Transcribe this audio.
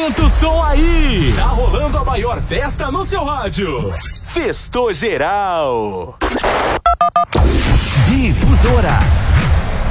Aumenta o som aí! Tá rolando a maior festa no seu rádio. Festou geral. Difusora.